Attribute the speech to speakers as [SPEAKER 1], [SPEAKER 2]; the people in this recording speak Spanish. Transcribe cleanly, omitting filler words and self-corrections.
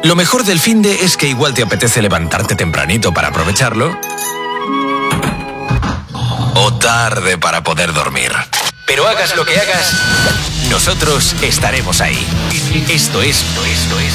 [SPEAKER 1] Lo mejor del finde es que igual te apetece levantarte tempranito para aprovecharlo, o tarde para poder dormir. Pero hagas lo que hagas, nosotros estaremos ahí. Esto es